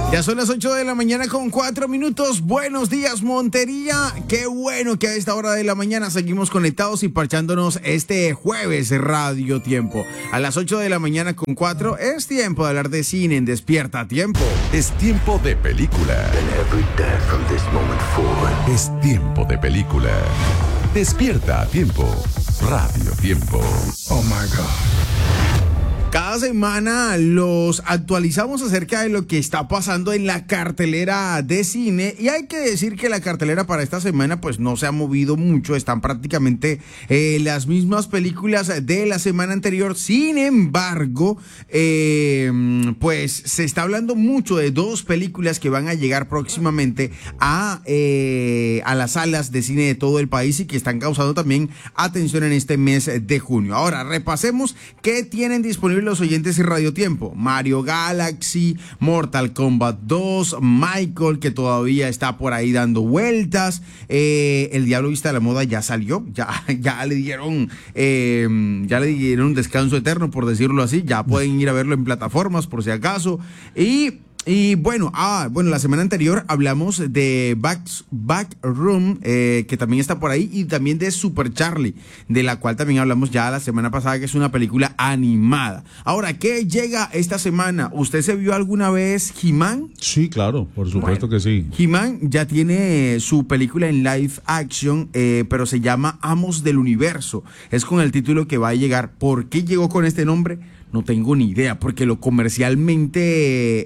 Ya son las 8 de la mañana con 4 minutos. Buenos días, Montería. Qué bueno que a esta hora de la mañana seguimos conectados y parchándonos este jueves Radio Tiempo. A las 8 de la mañana con 4 es tiempo de hablar de cine en Despierta Tiempo. Es tiempo de película. Es tiempo de película. Despierta Tiempo. Radio Tiempo. Oh my God. Cada semana los actualizamos acerca de lo que está pasando en la cartelera de cine, y hay que decir que la cartelera para esta semana pues no se ha movido mucho, están prácticamente las mismas películas de la semana anterior. Sin embargo, pues se está hablando mucho de dos películas que van a llegar próximamente a las salas de cine de todo el país y que están causando también atención en este mes de junio. Ahora repasemos qué tienen disponible los oyentes y Radio Tiempo. Mario Galaxy, Mortal Kombat 2, Michael, que todavía está por ahí dando vueltas, El Diablo Viste a la Moda ya salió, ya le dieron un descanso eterno, por decirlo así, ya pueden ir a verlo en plataformas por si acaso. Y bueno, la semana anterior hablamos de Backroom, que también está por ahí, y también de Super Charlie, de la cual también hablamos ya la semana pasada, que es una película animada. Ahora, ¿qué llega esta semana? ¿Usted se vio alguna vez He-Man? Sí, claro, por supuesto que sí. He-Man ya tiene su película en live action, pero se llama Amos del Universo. Es con el título que va a llegar. ¿Por qué llegó con este nombre? No tengo ni idea, porque lo comercialmente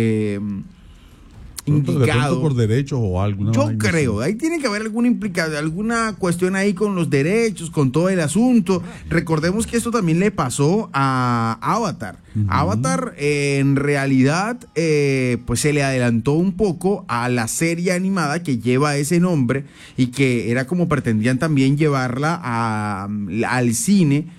indicado por derechos o alguna. Yo creo, ahí tiene que haber alguna implicación, alguna cuestión ahí con los derechos, con todo el asunto. Recordemos que esto también le pasó a Avatar. Avatar, en realidad, pues se le adelantó un poco a la serie animada que lleva ese nombre y que era como pretendían también llevarla al cine.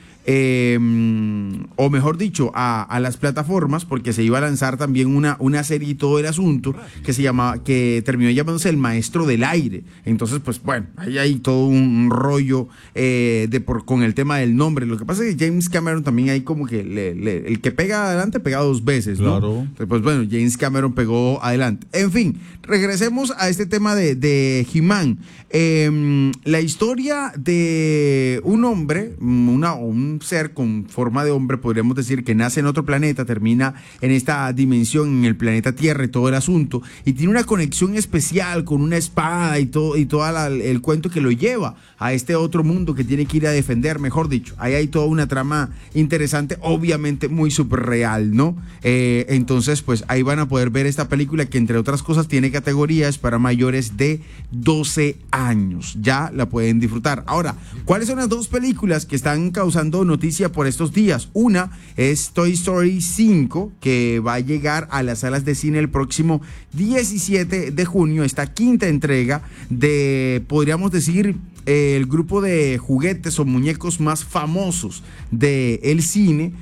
O mejor dicho, a las plataformas, porque se iba a lanzar también una serie y todo el asunto que terminó llamándose El Maestro del Aire. Entonces, pues bueno, ahí hay todo un rollo con el tema del nombre. Lo que pasa es que James Cameron también hay como que el que pega adelante pega dos veces, ¿no? Claro. Entonces, pues bueno, James Cameron pegó adelante. En fin, regresemos a este tema de He-Man. La historia de un hombre, un ser con forma de hombre, podríamos decir, que nace en otro planeta, termina en esta dimensión, en el planeta Tierra y todo el asunto, y tiene una conexión especial con una espada y todo el cuento que lo lleva a este otro mundo que tiene que ir a defender, mejor dicho. Ahí hay toda una trama interesante, obviamente muy súper real, ¿no? Entonces, pues ahí van a poder ver esta película que, entre otras cosas, tiene categorías para mayores de 12 años. Ya la pueden disfrutar. Ahora, ¿cuáles son las dos películas que están causando noticia por estos días? Una es Toy Story 5, que va a llegar a las salas de cine el próximo 17 de junio, esta quinta entrega de, podríamos decir, el grupo de juguetes o muñecos más famosos del cine.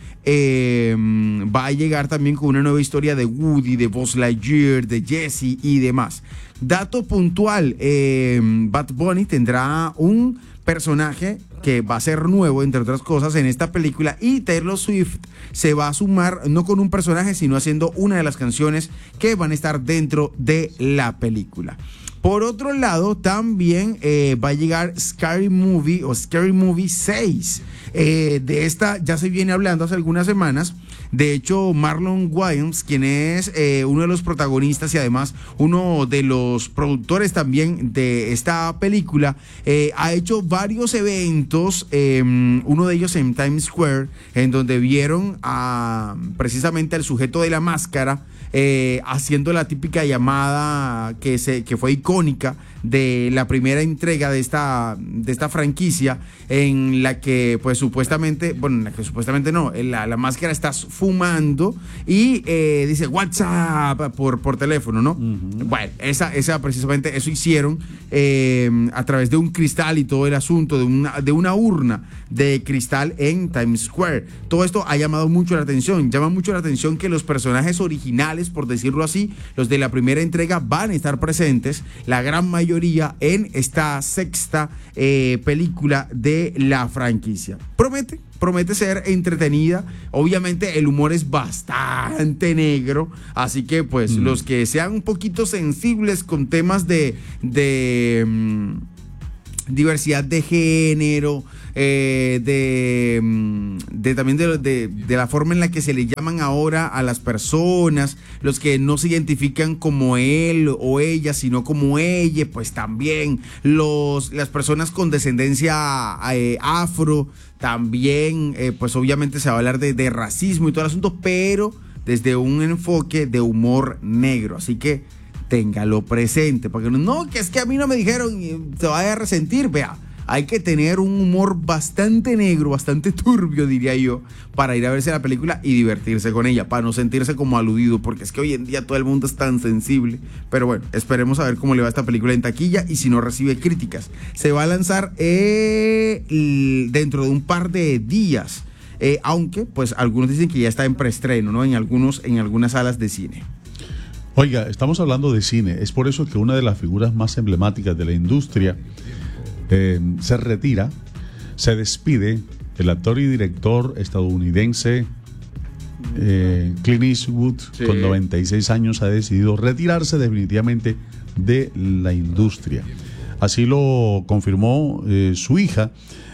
Va a llegar también con una nueva historia de Woody, de Buzz Lightyear, de Jessie y demás. Dato puntual, Bad Bunny tendrá un personaje que va a ser nuevo, entre otras cosas, en esta película, y Taylor Swift se va a sumar no con un personaje, sino haciendo una de las canciones que van a estar dentro de la película. Por otro lado, también va a llegar Scary Movie o Scary Movie 6. De esta ya se viene hablando hace algunas semanas. De hecho, Marlon Wayans, quien es uno de los protagonistas y además uno de los productores también de esta película, ha hecho varios eventos, uno de ellos en Times Square, en donde vieron precisamente al sujeto de la máscara haciendo la típica llamada que fue icónica de la primera entrega de esta franquicia, en la que pues supuestamente no, la máscara está fumando y dice WhatsApp por teléfono, ¿no? Bueno, esa precisamente eso hicieron a través de un cristal y todo el asunto de una urna de cristal en Times Square. Todo esto ha llamado mucho la atención. Llama mucho la atención que los personajes originales, por decirlo así, los de la primera entrega, van a estar presentes, la gran mayoría, en esta sexta película de la franquicia. Promete, promete ser entretenida. Obviamente el humor es bastante negro, así que pues los que sean un poquito sensibles con temas de diversidad de género, también de la forma en la que se le llaman ahora a las personas, los que no se identifican como él o ella, sino como ella, pues también las personas con descendencia afro, también, pues obviamente se va a hablar de racismo y todo el asunto, pero desde un enfoque de humor negro, así que téngalo presente, porque que es que a mí no me dijeron y se vaya a resentir. Vea, hay que tener un humor bastante negro, bastante turbio, diría yo, para ir a verse la película y divertirse con ella, para no sentirse como aludido, porque es que hoy en día todo el mundo es tan sensible. Pero bueno, esperemos a ver cómo le va esta película en taquilla y si no recibe críticas. Se va a lanzar dentro de un par de días, aunque pues algunos dicen que ya está en preestreno, ¿no? En algunas salas de cine. Oiga, estamos hablando de cine. Es por eso que una de las figuras más emblemáticas de la industria se retira, se despide. El actor y director estadounidense Clint Eastwood, sí, con 96 años, ha decidido retirarse definitivamente de la industria. Así lo confirmó su hija,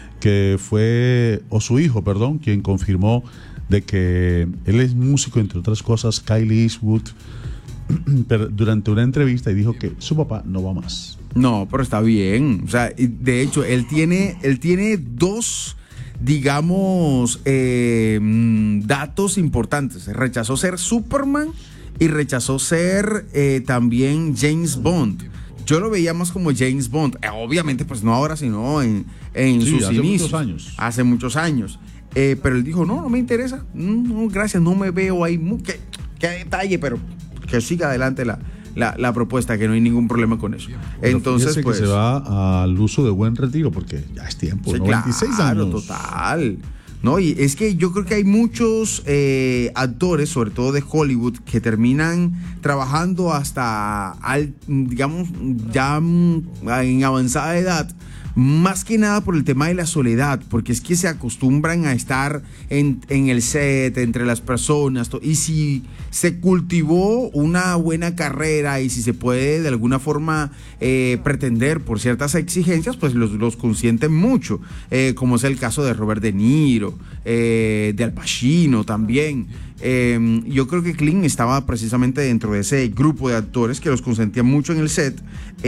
su hijo, quien confirmó de que él es músico, entre otras cosas, Kyle Eastwood, durante una entrevista, y dijo que su papá no va más. No, pero está bien. O sea, de hecho, él tiene dos, digamos, datos importantes. Rechazó ser Superman y rechazó ser también James Bond. Yo lo veía más como James Bond. Obviamente, pues no ahora, sino en sus hace inicios. Muchos años. Hace muchos años. Pero él dijo, no me interesa. No, gracias, no me veo ahí. Qué detalle, pero que siga adelante la propuesta, que no hay ningún problema con eso. Pero entonces, pues, que se va al uso de buen retiro, porque ya es tiempo, sí, 96 claro, años. Total. No, y es que yo creo que hay muchos actores, sobre todo de Hollywood, que terminan trabajando hasta, digamos, ya en avanzada edad, más que nada por el tema de la soledad, porque es que se acostumbran a estar en el set, entre las personas, y si se cultivó una buena carrera y si se puede de alguna forma pretender por ciertas exigencias, pues los consienten mucho, como es el caso de Robert De Niro, de Al Pacino también. Yo creo que Clint estaba precisamente dentro de ese grupo de actores que los consentían mucho en el set,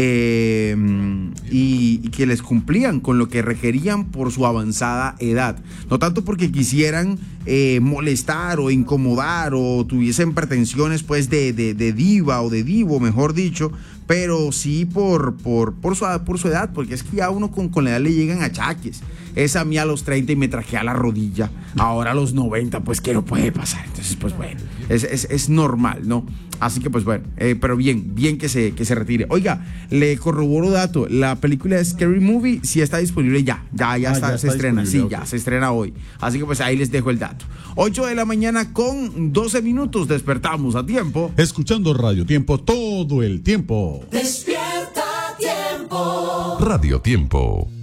y que les cumplían con lo que requerían por su avanzada edad, no tanto porque quisieran molestar o incomodar o tuviesen pretensiones pues de diva o de divo, mejor dicho, pero sí por su edad, porque es que ya uno con la edad le llegan achaques. Es a mí a los 30 y me trajea la rodilla, ahora a los 90 pues que no puede pasar, entonces pues bueno, es normal, ¿no? Así que pues bueno, pero bien que se retire. Oiga, le corroboro dato, la película de Scary Movie sí está disponible ya está, se estrena, sí, okay. Ya se estrena hoy, así que pues ahí les dejo el dato. 8 de la mañana con 12 minutos, despertamos a tiempo. Escuchando Radio Tiempo todo el tiempo. Despierta Tiempo. Radio Tiempo.